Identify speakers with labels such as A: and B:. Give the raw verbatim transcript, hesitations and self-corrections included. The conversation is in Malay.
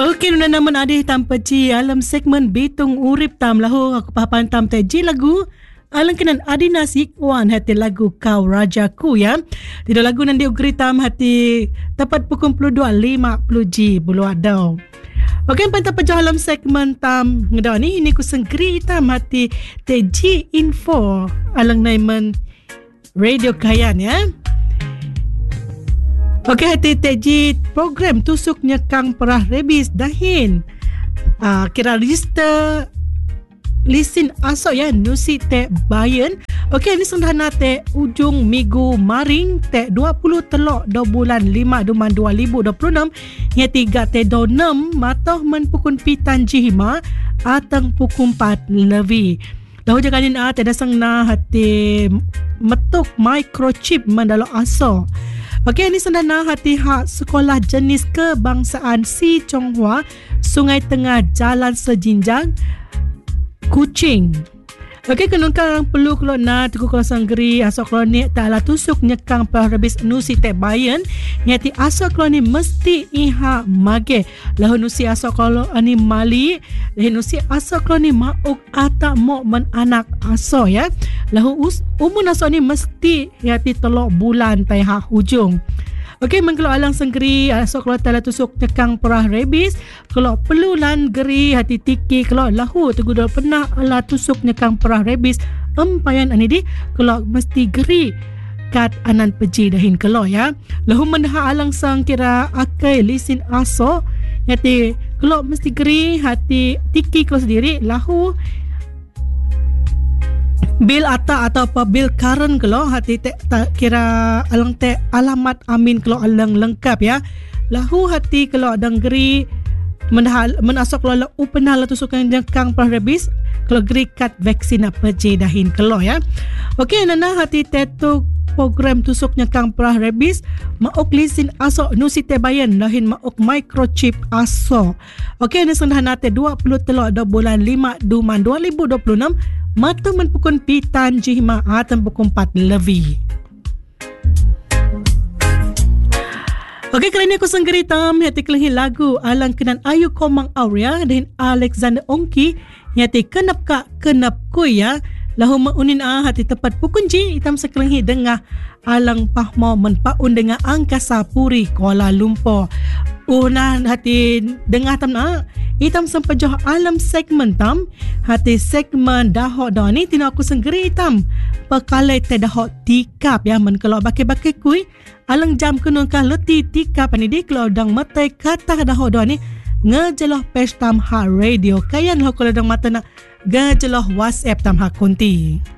A: Okey, nuna naman adih tanpa ci alam segmen Bitung Urip tam lahu aku papan tam teji lagu alang kenan adi nasik wan hati lagu Kau Rajaku ya. Tidak lagu nanti ugri tam hati tepat pukul puluh dua lima puluh G bulu adau. Okey, pantap pejah alam segmen tam ngeda ni ini ku senggri tam hati teji info alang naiman radio kayan ya. Okey, hati teji program tusuk nyekang perah rebis dahin. Uh, kira register lisin asok ya nusi te bayan. Okey, ini sendana te ujung minggu maring te dua puluh telok do bulan lima duman dua ribu dua puluh enam ya tiga te do enam matoh men pukun pitan jihima atang pukun empat lebih. Lahu jakanin a te dasang na hati metuk microchip mandalo aso. Okey, ini sendana hati hak sekolah jenis kebangsaan Si Chonghua, Sungai Tengah Jalan Sejinjang, Kuching. Okey, kenungkang perlu kalau na tuku kalau sanggeri asok kalau ni tak ala tusuk nyekang perhabis nusi te bayan nyati asok kalau ni mesti iha mage lahu nusi asok kalau ani mali lahu nusi asok kalau ni mauk atak mo men anak asok ya lahu us, umun asok ni mesti nyati telok bulan tai ha hujung. Okey, mengkalo alang senggeri asok kalau tak ala tusuk nyekang perah rebis kalau perlu lan geri hati tiki kalau lahu tu dah pernah ala tusuk nyekang perah rebis empayan ani di kalau mesti geri kat anan peji dahin kalau ya lahu mendah alang sang kira akai lisin aso hati kalau mesti geri hati tiki kalau sendiri lahu bil ata atau apa bil current kalau hati te, te kira alang te alamat amin kalau alang lengkap ya lahu hati kalau adang geri menahal menasok kalau upenal tusukan jengkang perah rebis kalau geri kat vaksin apa je dahin kalau ya. Okey, nana hati te tu program tusuk nyekang perah rebis mauk lisin aso nusi te bayan dahin mauk microchip aso. Okey, ni sendah nate dua puluh telok do bulan lima duman dua ribu dua puluh enam mata menpukun pitan jihma atan pukun empat lebih. Okey, kali ni aku senggeri tam hati kelehi lagu alang kenan Ayu Komang Aurea dan Alexander Ongki hati kenap kak kenap kuy ya lahu maunin ah hati tepat pukun ji hitam sekelehi dengah alang pahmo menpaun dengan Angkasa Puri Kuala Lumpur. Una hati dengah tam na hitam sempejoh alam segmen tam hati segmen dahok dah ni tina aku senggeri hitam pekalai te dahok tikap ya men kalau bakai-bakai kui alang jam kenungkah leti tikap ni di kalau dang matai kata dahok dah ni ngejeloh page tam ha radio kayan lo kalau dang mata nak ngejeloh WhatsApp tam ha kunti.